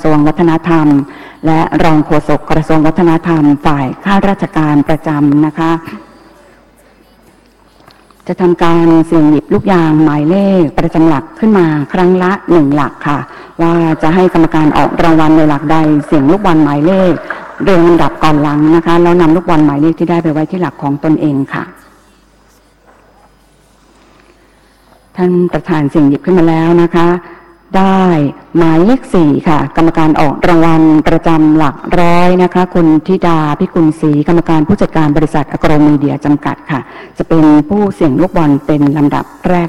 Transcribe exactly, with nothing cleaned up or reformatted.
ทรวงวัฒนธรรมและรองโฆษกกระทรวงวัฒนธรรมฝ่ายข้าราชการประจำนะคะจะทำการเสี่ยงหยิบลูกยางหมายเลขประจำหลักขึ้นมาครั้งละหนึ่งหลักค่ะว่าจะให้กรรมการออกรางวัลในหลักใดเสี่ยงลูกบอลหมายเลขเรียงลำดับก่อนหลังนะคะแล้วนำลูกบอลหมายเลขที่ได้ไปไว้ที่หลักของตนเองค่ะท่านประธานเสี่ยงหยิบขึ้นมาแล้วนะคะได้หมายเลขสี่ค่ะกรรมการออกรางวัลประจำหลักร้อยนะคะคุณธิดาพิกุลศรีกรรมการผู้จัดการบริษัทอโกรมีเดียจำกัดค่ะจะเป็นผู้เสี่ยงลูกบอลเป็นลำดับแรก